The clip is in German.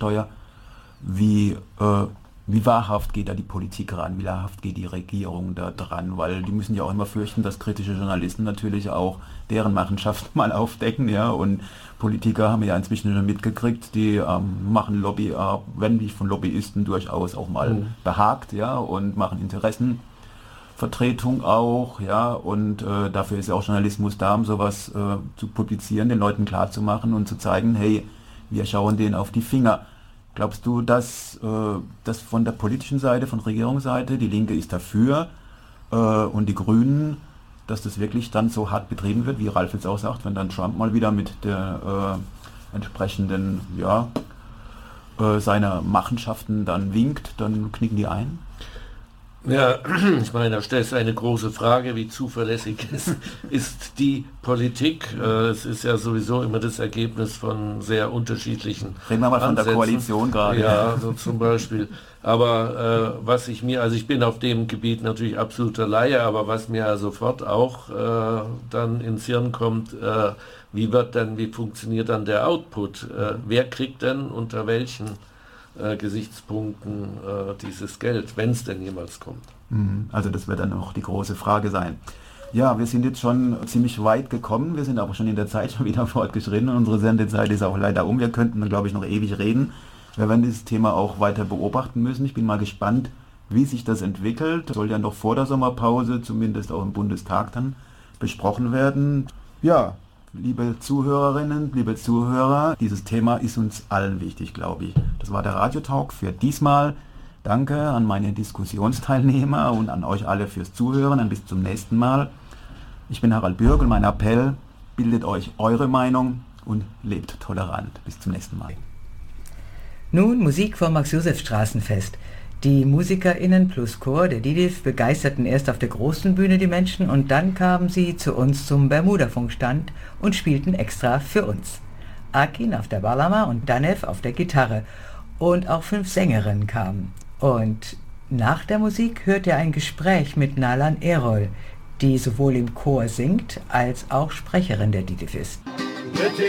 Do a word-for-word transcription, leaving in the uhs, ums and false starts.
Steuer. Wie, äh, wie wahrhaft geht da die Politik ran, wie wahrhaft geht die Regierung da dran, weil die müssen ja auch immer fürchten, dass kritische Journalisten natürlich auch deren Machenschaften mal aufdecken, ja, und Politiker haben ja inzwischen schon mitgekriegt, die ähm, machen Lobby, äh, wenn wie von Lobbyisten durchaus auch mal mhm. behagt, ja, und machen Interessenvertretung auch, ja, und äh, dafür ist ja auch Journalismus da, um sowas äh, zu publizieren, den Leuten klarzumachen und zu zeigen, hey, wir schauen denen auf die Finger. Glaubst du, dass, äh, dass von der politischen Seite, von Regierungsseite, die Linke ist dafür äh, und die Grünen, dass das wirklich dann so hart betrieben wird, wie Ralf jetzt auch sagt, wenn dann Trump mal wieder mit der äh, entsprechenden, ja, äh, seiner Machenschaften dann winkt, dann knicken die ein? Ja, ich meine, da stellst du eine große Frage, wie zuverlässig ist, ist die Politik. Äh, es ist ja sowieso immer das Ergebnis von sehr unterschiedlichen Reden wir mal von Ansätzen. der Koalition gerade. Ja, so zum Beispiel. Aber äh, was ich mir, also ich bin auf dem Gebiet natürlich absoluter Laie, aber was mir ja sofort auch äh, dann ins Hirn kommt, äh, wie wird denn, wie funktioniert dann der Output? Äh, wer kriegt denn unter welchen Äh, Gesichtspunkten äh, dieses Geld, wenn es denn jemals kommt. Also das wird dann auch die große Frage sein. Ja, wir sind jetzt schon ziemlich weit gekommen, wir sind aber schon in der Zeit schon wieder fortgeschritten und unsere Sendezeit ist auch leider um. Wir könnten, glaube ich, noch ewig reden. Wir werden dieses Thema auch weiter beobachten müssen. Ich bin mal gespannt, wie sich das entwickelt. Das soll ja noch vor der Sommerpause, zumindest auch im Bundestag dann besprochen werden. Ja, liebe Zuhörerinnen, liebe Zuhörer, dieses Thema ist uns allen wichtig, glaube ich. Das war der Radiotalk für diesmal. Danke an meine Diskussionsteilnehmer und an euch alle fürs Zuhören. Und bis zum nächsten Mal. Ich bin Harald Bürg und mein Appell, bildet euch eure Meinung und lebt tolerant. Bis zum nächsten Mal. Nun Musik vom Max-Josef-Straßenfest. Die MusikerInnen plus Chor der D I D I F begeisterten erst auf der großen Bühne die Menschen und dann kamen sie zu uns zum Bermuda-Funkstand und spielten extra für uns. Akin auf der Balama und Danev auf der Gitarre und auch fünf Sängerinnen kamen. Und nach der Musik hört ihr ein Gespräch mit Nalan Erol, die sowohl im Chor singt als auch Sprecherin der D I D I F ist.